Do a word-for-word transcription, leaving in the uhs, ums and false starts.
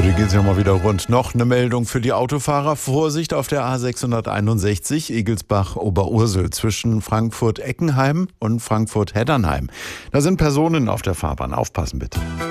Heute geht es ja mal wieder rund. Noch eine Meldung für die Autofahrer. Vorsicht auf der A sechshunderteinundsechzig Egelsbach-Oberursel zwischen Frankfurt-Eckenheim und Frankfurt-Heddernheim. Da sind Personen auf der Fahrbahn. Aufpassen bitte.